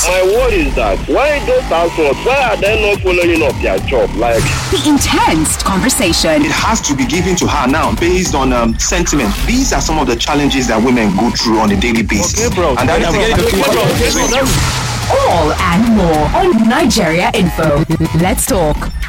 My word is that why those households, why are they not following up their job? Like the intense conversation. It has to be given to her now based on sentiment. These are some of the challenges that women go through on a daily basis. Okay, bro. And that is All and more on Nigeria Info. Let's talk.